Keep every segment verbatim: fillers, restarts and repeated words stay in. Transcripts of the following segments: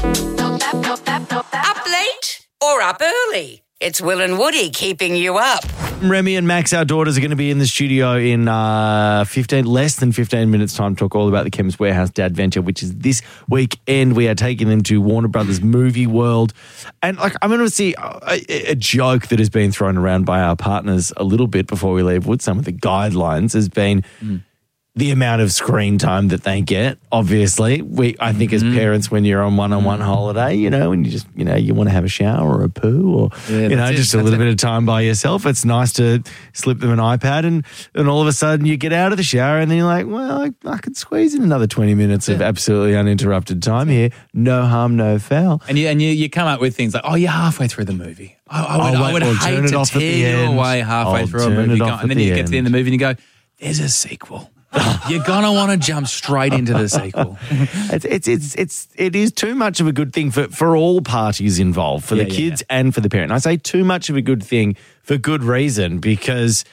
Up late or up early? It's Will and Woody keeping you up. Remy and Max, our daughters, are going to be in the studio in uh, fifteen, less than fifteen minutes time to talk all about the Chemist Warehouse Dad Venture, which is this weekend. We are taking them to Warner Brothers Movie World. And like, I'm going to see a, a joke that has been thrown around by our partners a little bit before we leave with some of the guidelines has been mm. the amount of screen time that they get. Obviously, we I think mm-hmm. as parents, when you're on one-on-one mm. holiday, you know, and you just, you know, you want to have a shower or a poo or, yeah, you know, it. just a that's little it. bit of time by yourself. It's nice to slip them an iPad and, and all of a sudden you get out of the shower and then you're like, well, I, I could squeeze in another twenty minutes yeah. of absolutely uninterrupted time here. No harm, no foul. And you and you, you come up with things like, oh, you're halfway through the movie. I, I would, oh, wait, I would well, hate to tear you end. away halfway I'll through a movie. Go, and then the you end. get to the end of the movie and you go, there's a sequel. You're gonna want to jump straight into the sequel. It's it's it's it's it is too much of a good thing for, for all parties involved, for yeah, the kids yeah. and for the parent. And I say too much of a good thing for good reason, because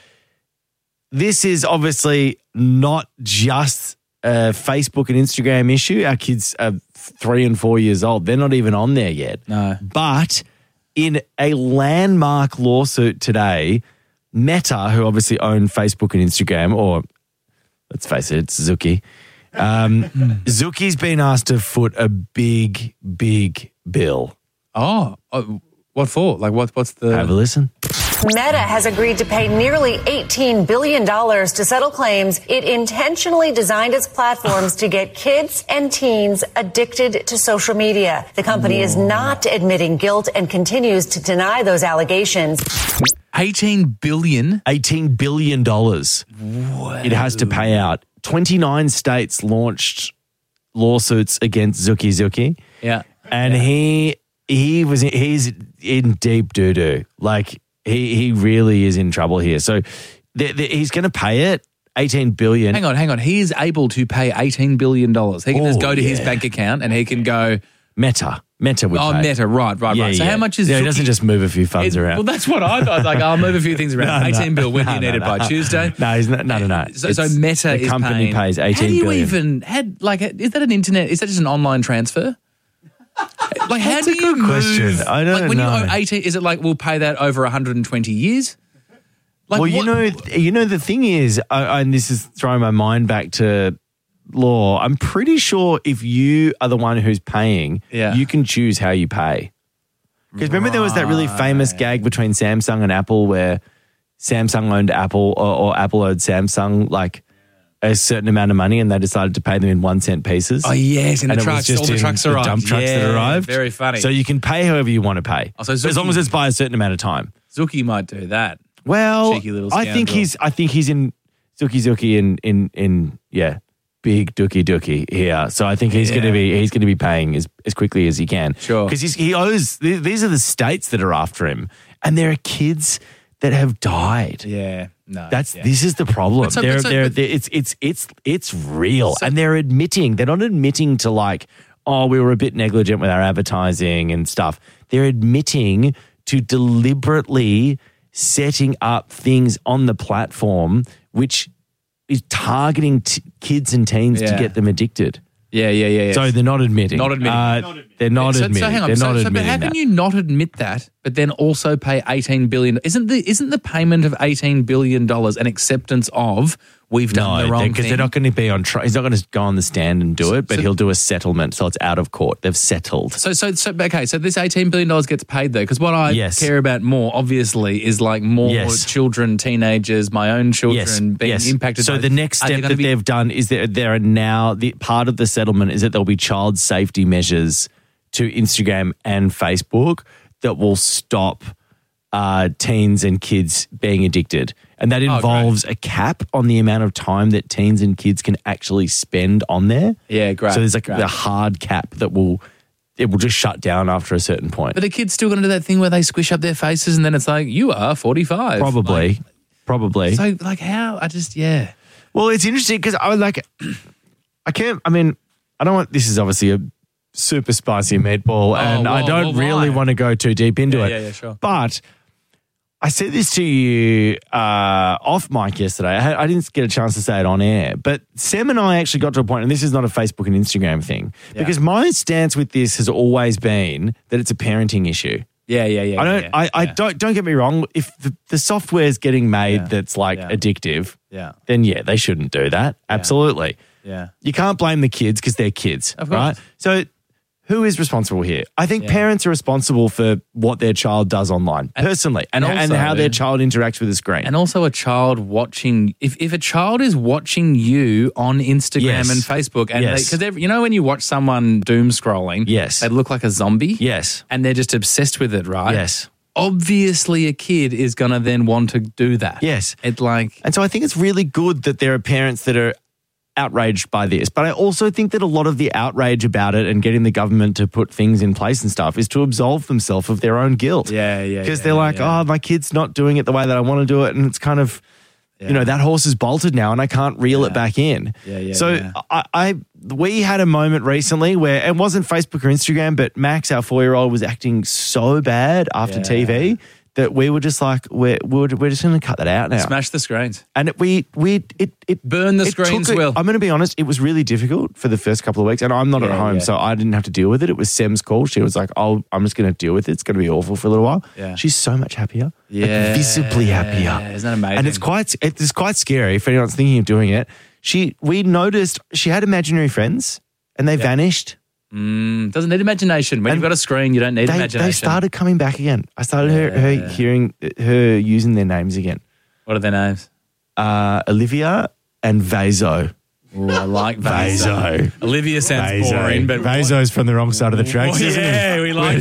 this is obviously not just a Facebook and Instagram issue. Our kids are three and four years old. They're not even on there yet. No. But in a landmark lawsuit today, Meta, who obviously own Facebook and Instagram, or let's face it, it's Zuki. Um, Zuki's been asked to foot a big, big bill. Oh, oh, what for? Like, what? What's the? Have a listen. Meta has agreed to pay nearly eighteen billion dollars to settle claims it intentionally designed its platforms to get kids and teens addicted to social media. The company Whoa. is not admitting guilt and continues to deny those allegations. eighteen billion dollars? eighteen billion dollars Whoa. It has to pay out. twenty-nine states launched lawsuits against Zuki Zuki. Yeah. And yeah. he he was he's in deep doo-doo. Like, he he really is in trouble here. So the, the, he's going to pay it, eighteen billion dollars. Hang on, hang on. He is able to pay eighteen billion dollars. He can oh, just go to yeah. his bank account and he can go... Meta. Meta would Oh, pay. Meta, right, right, yeah, right. So yeah. how much is... Yeah, Zuki? he doesn't just move a few funds it, around. Well, that's what I thought. I was like, I'll move a few things around. no, eighteen no, bill, when no, do you need no, it by no. Tuesday? No, he's not, no, no, no. So, so Meta the is company paying, pays eighteen how do you billion. even... Had, like, is that an internet... Is that just an online transfer? Like, how That's do a you good move? question. I don't like, when know. you owe eighteen, is it like, we'll pay that over one hundred twenty years? Like, well, you what? know, you know, the thing is, I, and this is throwing my mind back to law. I'm pretty sure if you are the one who's paying, yeah. you can choose how you pay. Because remember, there was that really famous gag between Samsung and Apple where Samsung owned Apple, or, or Apple owed Samsung like a certain amount of money, and they decided to pay them in one cent pieces. Oh yes, in and the it trucks, was just all the in trucks the arrived. dump trucks yeah, that arrived. Very funny. So you can pay however you want to pay, oh, so Zuki, as long as it's by a certain amount of time. Zuki might do that. Well, Cheeky little I think scoundrel. he's. I think he's in Zuki Zuki in in in yeah, big dookie dookie here. So I think he's Yeah. going to be he's going to be paying as as quickly as he can. Sure, because he owes. These are the states that are after him, and there are kids that have died. Yeah, no, That's yeah. this is the problem. But so- they're, but so- they're, but- they're, it's it's it's it's real, So- and they're admitting. They're not admitting to like, oh, we were a bit negligent with our advertising and stuff. They're admitting to deliberately setting up things on the platform which is targeting t- kids and teens Yeah. to get them addicted. Yeah, yeah, yeah. yeah. So they're not admitting. Not admitting. Uh, Not admitting. They're not so, admitting. So hang on. They're So, not so, but admitting how can that. you not admit that, but then also pay eighteen billion dollars? Isn't the isn't the payment of eighteen billion dollars an acceptance of we've done No, the wrong because thing? they're not going to be on. Tri- he's not going to go on the stand and do So- it, but so- he'll do a settlement, so it's out of court. They've settled. So, so, so, okay. So this eighteen billion dollars gets paid though, because what I Yes. care about more, obviously, is like more Yes. children, teenagers, my own children Yes, being yes. impacted. So by, the next are they step gonna that be, they've done is that there are now the part of the settlement is that there'll be child safety measures to Instagram and Facebook that will stop uh, teens and kids being addicted, and that Oh, involves a cap on the amount of time that teens and kids can actually spend on there. Yeah, great. So there's like great. a hard cap that will it will just shut down after a certain point. But the kids still going to do that thing where they squish up their faces and then it's like, you are forty-five. Probably, Like, probably. so like how? I just, yeah. Well, it's interesting because I would like, I can't, I mean, I don't want, this is obviously a super spicy meatball and I whoa, don't whoa, really why? want to go too deep into Yeah, it. yeah, yeah, sure. But I said this to you uh, off mic yesterday. I, had, I didn't get a chance to say it on air, but Sam and I actually got to a point, and this is not a Facebook and Instagram thing, Yeah. because my stance with this has always been that it's a parenting issue. Yeah, yeah, yeah. I don't. yeah, I, I yeah. don't. Don't get me wrong. If the, the software is getting made Yeah. that's like Yeah. addictive, Yeah, then yeah, they shouldn't do that. Absolutely. yeah. You can't blame the kids because they're kids, Of course. right? So who is responsible here? I think Yeah. parents are responsible for what their child does online, personally, and, and and also- how their child interacts with the screen. And also a child watching, if, if a child is watching you on Instagram Yes. and Facebook, and Yes. because you know when you watch someone doom scrolling, Yes. they look like a zombie, yes. and they're just obsessed with it, right? Yes. Obviously, a kid is going to then want to do that. Yes. It like, And so I think it's really good that there are parents that are outraged by this. But I also think that a lot of the outrage about it and getting the government to put things in place and stuff is to absolve themselves of their own guilt. Yeah, yeah, Because yeah, they're like, yeah. oh, my kid's not doing it the way that I want to do it. And it's kind of, you know, that horse is bolted now and I can't reel it back in. Yeah, yeah, So yeah. I, I, we had a moment recently where it wasn't Facebook or Instagram, but Max, our four-year-old, was acting so bad after Yeah. T V that we were just like, we're, we're, we're just going to cut that out now. smash the screens. And it, we, we, it, it Burn the it took screens, a- Will. I'm going to be honest, it was really difficult for the first couple of weeks, and I'm not at Yeah, home, yeah. so I didn't have to deal with it. It was Sem's call. She was like, "Oh, I'm just going to deal with it. It's going to be awful for a little while." Yeah. She's so much happier, Yeah. like visibly happier. Isn't that amazing? And it's quite, it's quite scary if anyone's thinking of doing it. She, we noticed she had imaginary friends, and they vanished. Mm, doesn't need imagination. When And you've got a screen, you don't need They, imagination. they started coming back again. I started her, her Yeah. hearing her using their names again. What are their names? Uh, Olivia and Vazo. Ooh, I like Vazo. Vazo. Olivia sounds boring, but Vazo's from the wrong side of the tracks, Oh, isn't he? yeah, we like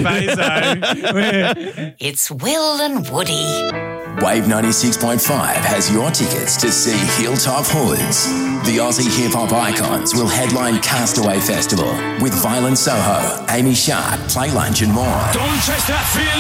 Vazo. It's Will and Woody. Wave ninety-six point five has your tickets to see Hilltop Hoods. The Aussie hip-hop icons will headline Castaway Festival with Violent Soho, Amy Sharp, Play Lunch and more. Don't touch that feeling.